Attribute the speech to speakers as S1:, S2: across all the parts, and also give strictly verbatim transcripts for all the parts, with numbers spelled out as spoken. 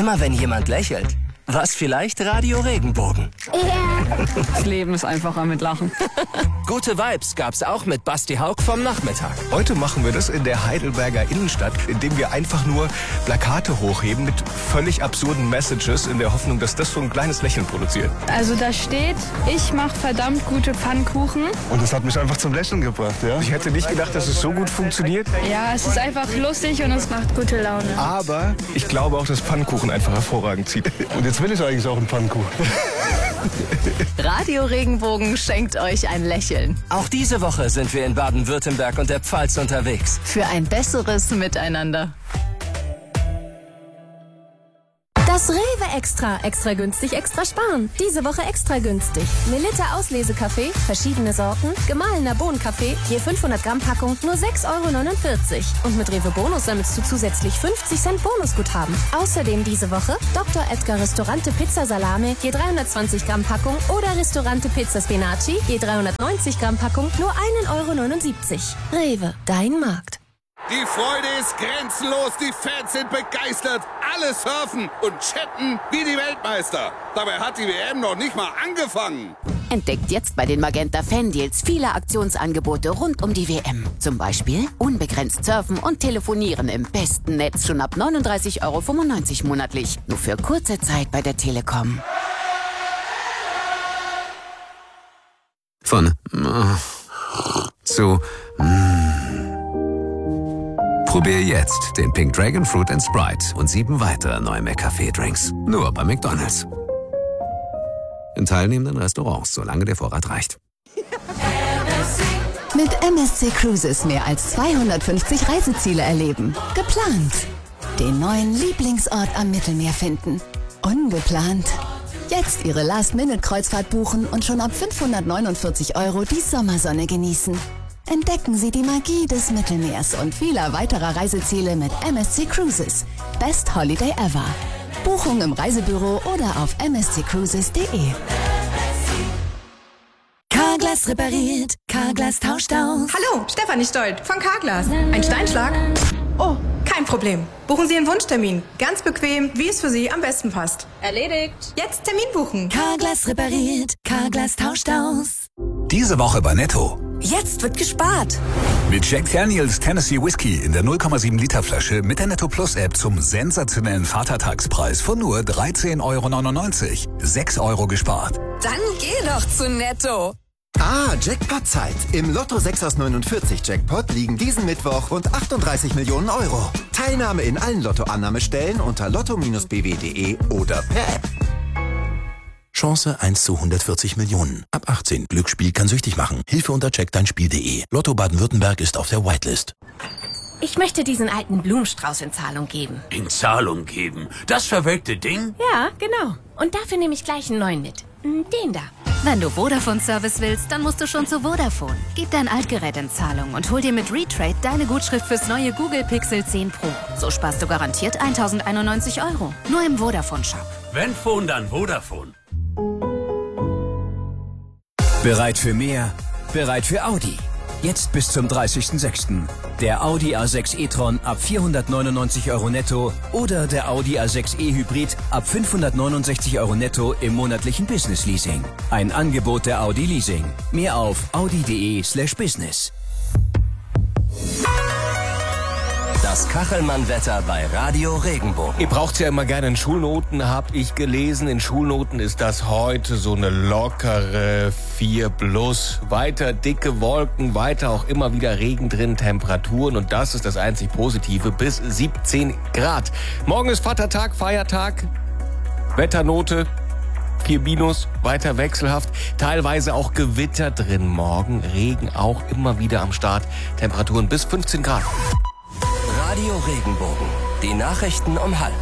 S1: Immer wenn jemand lächelt, was vielleicht Radio Regenbogen.
S2: Ja.
S3: Das Leben ist einfacher mit Lachen.
S1: Gute Vibes gab's auch mit Basti Haug vom Nachmittag.
S4: Heute machen wir das in der Heidelberger Innenstadt, indem wir einfach nur Plakate hochheben mit völlig absurden Messages in der Hoffnung, dass das so ein kleines Lächeln produziert.
S3: Also da steht, ich mache verdammt gute Pfannkuchen.
S5: Und das hat mich einfach zum Lächeln gebracht, ja?
S4: Ich hätte nicht gedacht, dass es so gut funktioniert.
S3: Ja, es ist einfach lustig und es macht gute Laune.
S4: Aber ich glaube auch, dass Pfannkuchen einfach hervorragend zieht.
S5: Und jetzt will ich eigentlich auch einen Pfannkuchen.
S6: Radio Regenbogen schenkt euch ein Lächeln.
S1: Auch diese Woche sind wir in Baden-Württemberg und der Pfalz unterwegs.
S6: Für ein besseres Miteinander.
S7: Das Rewe Extra. Extra günstig, extra sparen. Diese Woche extra günstig. Melitta Auslesekaffee, verschiedene Sorten, gemahlener Bohnenkaffee, je fünfhundert Gramm Packung, nur sechs Euro neunundvierzig. Und mit Rewe Bonus sammelst du zusätzlich fünfzig Cent Bonusguthaben. Außerdem diese Woche Doktor Edgar Restaurante Pizza Salame, je dreihundertzwanzig Gramm Packung oder Restaurante Pizza Spinaci, je dreihundertneunzig Gramm Packung, nur ein Euro neunundsiebzig. Rewe, dein Markt.
S8: Die Freude ist grenzenlos, die Fans sind begeistert, alle surfen und chatten wie die Weltmeister. Dabei hat die W M noch nicht mal angefangen.
S6: Entdeckt jetzt bei den Magenta Fan-Deals viele Aktionsangebote rund um die W M. Zum Beispiel unbegrenzt surfen und telefonieren im besten Netz schon ab neununddreißig Euro fünfundneunzig monatlich. Nur für kurze Zeit bei der Telekom.
S9: Von zu Probier jetzt den Pink Dragon Fruit and Sprite und sieben weitere neue McCafé-Drinks. Nur bei McDonald's. In teilnehmenden Restaurants, solange der Vorrat reicht.
S10: Mit M S C Cruises mehr als zweihundertfünfzig Reiseziele erleben. Geplant. Den neuen Lieblingsort am Mittelmeer finden. Ungeplant. Jetzt Ihre Last-Minute-Kreuzfahrt buchen und schon ab fünfhundertneunundvierzig Euro die Sommersonne genießen. Entdecken Sie die Magie des Mittelmeers und vieler weiterer Reiseziele mit M S C Cruises. Best Holiday ever. Buchung im Reisebüro oder auf m s c cruises punkt d e.
S11: Carglass repariert, Carglass tauscht aus.
S12: Hallo, Stefanie Stolt von Carglass. Ein Steinschlag? Oh, kein Problem. Buchen Sie einen Wunschtermin. Ganz bequem, wie es für Sie am besten passt. Erledigt. Jetzt Termin buchen.
S11: Carglass repariert, Carglass tauscht aus.
S13: Diese Woche bei Netto.
S11: Jetzt wird gespart.
S13: Mit Jack Daniels Tennessee Whiskey in der null Komma sieben Liter Flasche mit der Netto Plus App zum sensationellen Vatertagspreis von nur dreizehn Euro neunundneunzig. sechs Euro gespart.
S11: Dann geh doch zu Netto.
S14: Ah, Jackpot-Zeit. Im Lotto sechs aus neunundvierzig Jackpot liegen diesen Mittwoch rund achtunddreißig Millionen Euro. Teilnahme in allen Lottoannahmestellen unter lotto Bindestrich b w punkt d e oder per App.
S15: Chance eins zu hundertvierzig Millionen. Ab achtzehn. Glücksspiel kann süchtig machen. Hilfe unter check dein Spiel punkt d e. Lotto Baden-Württemberg ist auf der Whitelist.
S7: Ich möchte diesen alten Blumenstrauß in Zahlung geben.
S16: In Zahlung geben? Das verwelkte Ding?
S7: Ja, genau. Und dafür nehme ich gleich einen neuen mit. Den da.
S17: Wenn du Vodafone-Service willst, dann musst du schon zu Vodafone. Gib dein Altgerät in Zahlung und hol dir mit Retrade deine Gutschrift fürs neue Google Pixel zehn Pro. So sparst du garantiert eintausendeinundneunzig Euro. Nur im Vodafone-Shop.
S16: Wenn Phone, dann Vodafone.
S18: Bereit für mehr? Bereit für Audi. Jetzt bis zum dreißigsten sechsten Der Audi A sechs e-tron ab vierhundertneunundneunzig Euro netto oder der Audi A sechs e Hybrid ab fünfhundertneunundsechzig Euro netto im monatlichen Business Leasing. Ein Angebot der Audi Leasing. Mehr auf audi punkt d e slash business.
S1: Das Kachelmann-Wetter bei Radio Regenbogen.
S4: Ihr braucht's ja immer gerne in Schulnoten, hab ich gelesen. In Schulnoten ist das heute so eine lockere vier plus. Weiter dicke Wolken, weiter auch immer wieder Regen drin, Temperaturen. Und das ist das einzig Positive, bis siebzehn Grad. Morgen ist Vatertag, Feiertag. Wetternote vier minus, weiter wechselhaft. Teilweise auch Gewitter drin morgen. Regen auch immer wieder am Start. Temperaturen bis fünfzehn Grad.
S1: Radio Regenbogen. Die Nachrichten um halb.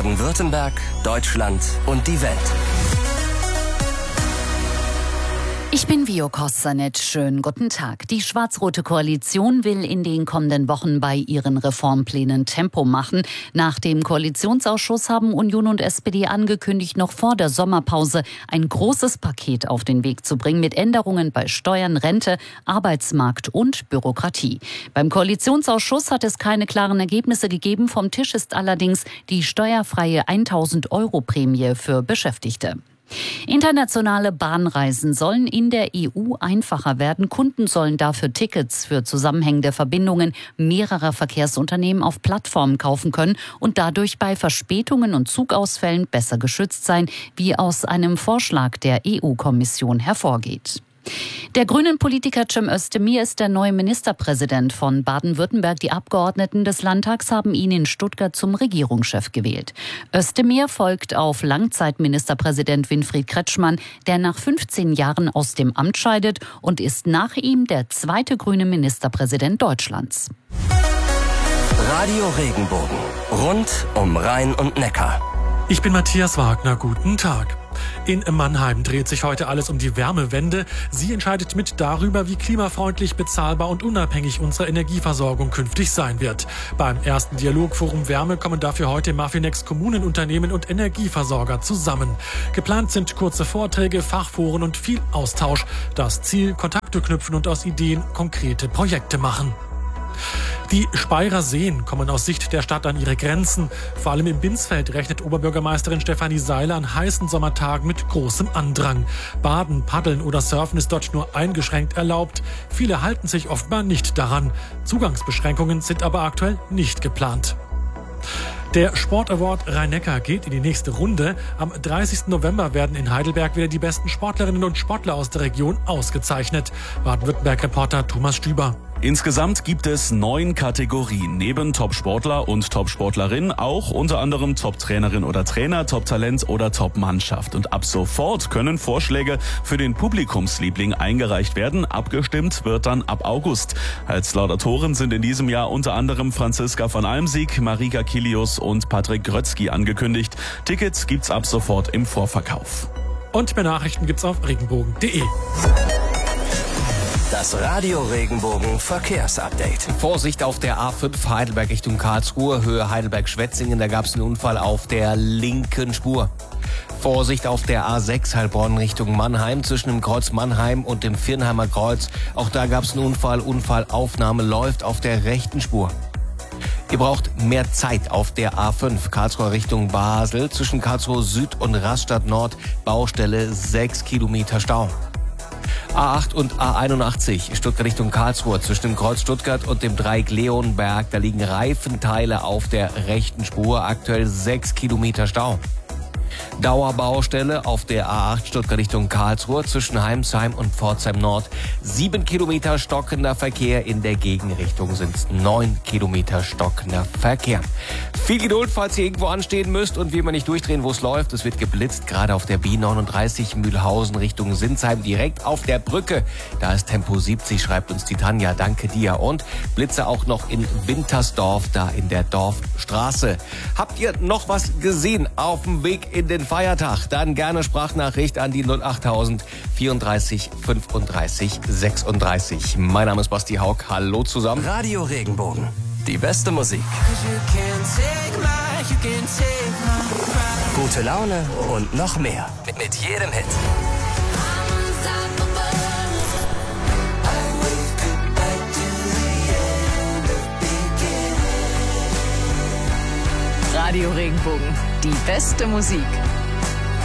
S1: Baden-Württemberg, Deutschland und die Welt.
S2: Ich bin Vio Kostanet. Schönen guten Tag. Die schwarz-rote Koalition will in den kommenden Wochen bei ihren Reformplänen Tempo machen. Nach dem Koalitionsausschuss haben Union und S P D angekündigt, noch vor der Sommerpause ein großes Paket auf den Weg zu bringen mit Änderungen bei Steuern, Rente, Arbeitsmarkt und Bürokratie. Beim Koalitionsausschuss hat es keine klaren Ergebnisse gegeben. Vom Tisch ist allerdings die steuerfreie tausend Euro Prämie für Beschäftigte. Internationale Bahnreisen sollen in der E U einfacher werden. Kunden sollen dafür Tickets für zusammenhängende Verbindungen mehrerer Verkehrsunternehmen auf Plattformen kaufen können und dadurch bei Verspätungen und Zugausfällen besser geschützt sein, wie aus einem Vorschlag der E U-Kommission hervorgeht. Der grünen Politiker Cem Özdemir ist der neue Ministerpräsident von Baden-Württemberg. Die Abgeordneten des Landtags haben ihn in Stuttgart zum Regierungschef gewählt. Özdemir folgt auf Langzeitministerpräsident Winfried Kretschmann, der nach fünfzehn Jahren aus dem Amt scheidet und ist nach ihm der zweite grüne Ministerpräsident Deutschlands.
S1: Radio Regenbogen. Rund um Rhein und Neckar.
S19: Ich bin Matthias Wagner. Guten Tag. In Mannheim dreht sich heute alles um die Wärmewende. Sie entscheidet mit darüber, wie klimafreundlich, bezahlbar und unabhängig unsere Energieversorgung künftig sein wird. Beim ersten Dialogforum Wärme kommen dafür heute Mafinex Kommunenunternehmen und Energieversorger zusammen. Geplant sind kurze Vorträge, Fachforen und viel Austausch. Das Ziel: Kontakte knüpfen und aus Ideen konkrete Projekte machen. Die Speyerer Seen kommen aus Sicht der Stadt an ihre Grenzen. Vor allem im Binsfeld rechnet Oberbürgermeisterin Stefanie Seiler an heißen Sommertagen mit großem Andrang. Baden, Paddeln oder Surfen ist dort nur eingeschränkt erlaubt. Viele halten sich offenbar nicht daran. Zugangsbeschränkungen sind aber aktuell nicht geplant. Der Sport-Award Rhein-Neckar geht in die nächste Runde. Am dreißigsten November werden in Heidelberg wieder die besten Sportlerinnen und Sportler aus der Region ausgezeichnet. Baden-Württemberg-Reporter Thomas Stüber.
S20: Insgesamt gibt es neun Kategorien. Neben Top-Sportler und Top-Sportlerin auch unter anderem Top-Trainerin oder Trainer, Top-Talent oder Top-Mannschaft. Und ab sofort können Vorschläge für den Publikumsliebling eingereicht werden. Abgestimmt wird dann ab August. Als Laudatoren sind in diesem Jahr unter anderem Franziska von Almsieg, Marika Kilius und Patrick Grötzky angekündigt. Tickets gibt's ab sofort im Vorverkauf.
S19: Und mehr Nachrichten gibt's auf regenbogen punkt de.
S1: Das Radio Regenbogen Verkehrsupdate.
S4: Vorsicht auf der A fünf Heidelberg Richtung Karlsruhe, Höhe Heidelberg-Schwetzingen. Da gab es einen Unfall auf der linken Spur. Vorsicht auf der A sechs Heilbronn Richtung Mannheim zwischen dem Kreuz Mannheim und dem Viernheimer Kreuz. Auch da gab es einen Unfall. Unfallaufnahme läuft auf der rechten Spur. Ihr braucht mehr Zeit auf der A fünf Karlsruhe Richtung Basel zwischen Karlsruhe Süd und Rastatt Nord. Baustelle sechs Kilometer Stau. A acht und A einundachtzig Stuttgart Richtung Karlsruhe zwischen dem Kreuz Stuttgart und dem Dreieck Leonberg. Da liegen Reifenteile auf der rechten Spur. Aktuell sechs Kilometer Stau. Dauerbaustelle auf der A acht Stuttgart Richtung Karlsruhe zwischen Heimsheim und Pforzheim Nord. Sieben Kilometer stockender Verkehr. In der Gegenrichtung sind es neun Kilometer stockender Verkehr. Viel Geduld, falls ihr irgendwo anstehen müsst und wie immer nicht durchdrehen, wo es läuft. Es wird geblitzt, gerade auf der B neununddreißig Mühlhausen Richtung Sinsheim, direkt auf der Brücke. Da ist Tempo siebzig, schreibt uns die Tanja. Danke dir. Und Blitze auch noch in Wintersdorf, da in der Dorfstraße. Habt ihr noch was gesehen auf dem Weg in den Feiertag? Dann gerne Sprachnachricht an die null achttausend vierunddreißig fünfunddreißig sechsunddreißig. Mein Name ist Basti Haug. Hallo zusammen.
S1: Radio Regenbogen. Die beste Musik. Gute Laune und noch mehr. Mit, mit jedem Hit.
S11: Radio Regenbogen. Die beste Musik.